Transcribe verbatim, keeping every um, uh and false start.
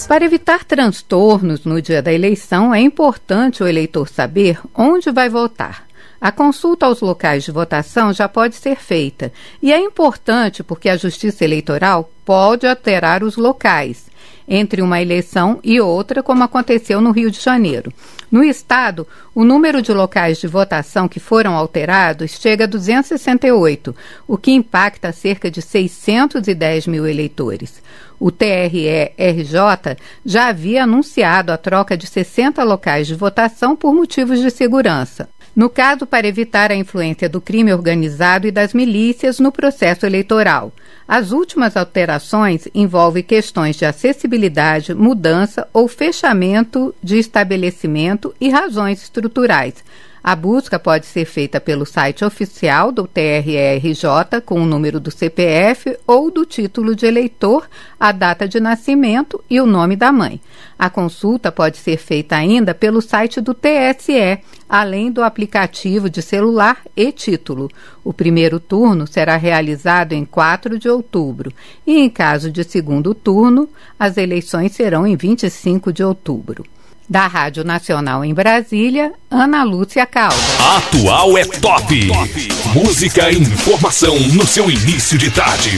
Para evitar transtornos no dia da eleição, é importante o eleitor saber onde vai votar. A consulta aos locais de votação já pode ser feita, e é importante porque a Justiça Eleitoral pode alterar os locais entre uma eleição e outra, como aconteceu no Rio de Janeiro. No estado, o número de locais de votação que foram alterados chega a duzentos e sessenta e oito, o que impacta cerca de seiscentos e dez mil eleitores. O T R E R J já havia anunciado a troca de sessenta locais de votação por motivos de segurança. No caso, para evitar a influência do crime organizado e das milícias no processo eleitoral. As últimas alterações envolvem questões de acessibilidade, mudança ou fechamento de estabelecimento e razões estruturais. A busca pode ser feita pelo site oficial do T R E R J com o número do C P F ou do título de eleitor, a data de nascimento e o nome da mãe. A consulta pode ser feita ainda pelo site do T S E, além do aplicativo de celular e título. O primeiro turno será realizado em quatro de outubro e, em caso de segundo turno, as eleições serão em vinte e cinco de outubro. Da Rádio Nacional em Brasília, Ana Lúcia Caldas. Atual é top. Música e informação no seu início de tarde.